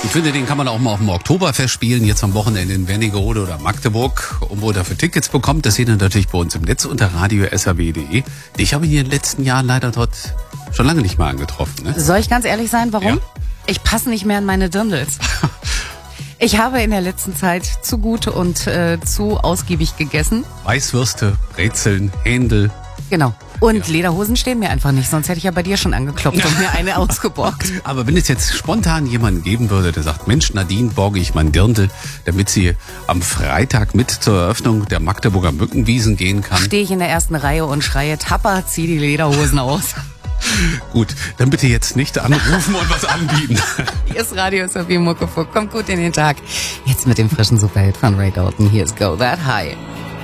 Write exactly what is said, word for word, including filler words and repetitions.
Ich finde, den kann man auch mal auf dem Oktoberfest spielen, jetzt am Wochenende in Wernigerode oder Magdeburg. Und wo ihr dafür Tickets bekommt, das seht ihr natürlich bei uns im Netz unter radio punkt s r w punkt d e. Ich habe ihn in den letzten Jahren leider dort schon lange nicht mehr angetroffen. Ne? Soll ich ganz ehrlich sein, warum? Ja. Ich passe nicht mehr in meine Dirndls. Ich habe in der letzten Zeit zu gut und äh, zu ausgiebig gegessen. Weißwürste, Brezeln, Händel. Genau. Und Ja. Lederhosen stehen mir einfach nicht, sonst hätte ich ja bei dir schon angeklopft und mir eine ausgeborgt. Aber wenn es jetzt spontan jemanden geben würde, der sagt, Mensch, Nadine, borge ich mein Dirndl, damit sie am Freitag mit zur Eröffnung der Magdeburger Mückenwiesen gehen kann. Stehe ich in der ersten Reihe und schreie, Tapper, zieh die Lederhosen aus. Gut, dann bitte jetzt nicht anrufen und was anbieten. Hier ist Radio S R W Muckefuck. Kommt gut in den Tag. Jetzt mit dem frischen Superhit von Ray Dalton. Hier ist Go That High.